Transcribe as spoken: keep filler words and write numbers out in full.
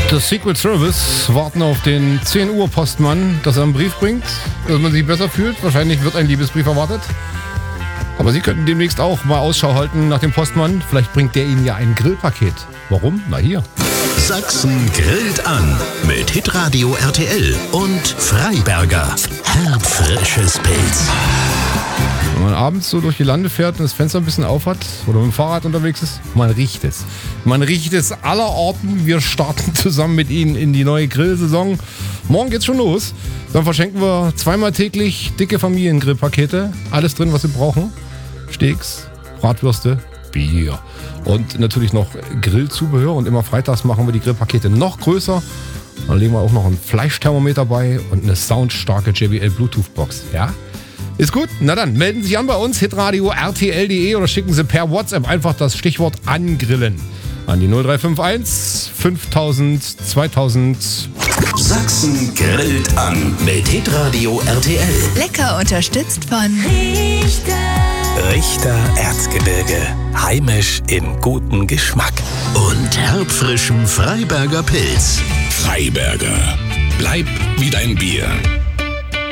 Das Secret Service warten auf den zehn Uhr Postmann, dass er einen Brief bringt, dass man sich besser fühlt. Wahrscheinlich wird ein Liebesbrief erwartet. Aber Sie könnten demnächst auch mal Ausschau halten nach dem Postmann. Vielleicht bringt der Ihnen ja ein Grillpaket. Warum? Na hier. Sachsen grillt an mit Hitradio R T L und Freiberger. Herbfrisches Pilz. Wenn man abends so durch die Lande fährt und das Fenster ein bisschen auf hat oder mit dem Fahrrad unterwegs ist, man riecht es. Man riecht es allerorten. Wir starten zusammen mit Ihnen in die neue Grillsaison. Morgen geht's schon los. Dann verschenken wir zweimal täglich dicke Familiengrillpakete. Alles drin, was Sie brauchen. Steaks, Bratwürste, Bier und natürlich noch Grillzubehör. Und immer freitags machen wir die Grillpakete noch größer. Dann legen wir auch noch ein Fleischthermometer bei und eine soundstarke J B L Bluetooth-Box. Ja? Ist gut? Na dann, melden Sie sich an bei uns, hitradio r t l punkt d e oder schicken Sie per WhatsApp einfach das Stichwort angrillen an die null drei fünf eins fünftausend zweitausend. Sachsen grillt an mit Hitradio R T L. Lecker unterstützt von Richter. Richter Erzgebirge. Heimisch in gutem Geschmack. Und herbfrischem Freiberger Pilz. Freiberger. Bleib wie dein Bier.